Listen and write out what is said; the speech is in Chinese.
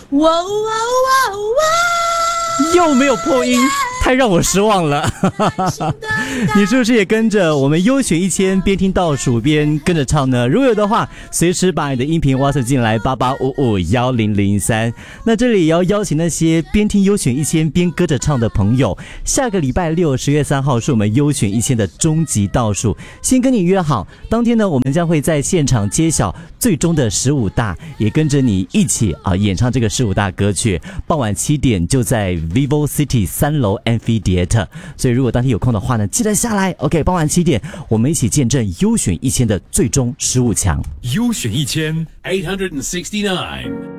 哇哇哇哇！ 又没有破音，太让我失望了。你是不是也跟着我们优选1000，边听倒数边跟着唱呢？如果有的话，随时把你的音频 WhatsApp 进来88551003。那这里也要邀请那些边听优选1000边跟着唱的朋友，下个礼拜六10月3号是我们优选1000的终极倒数，先跟你约好，当天呢我们将会在现场揭晓最终的15大，也跟着你一起演唱这个15大歌曲。傍晚7点就在 Vivo City 3楼 Amphitheater， 所以如果当天有空的话呢，记得下来。 OK， 傍晚7点我们一起见证优选1000的最终15强。 优选1000 869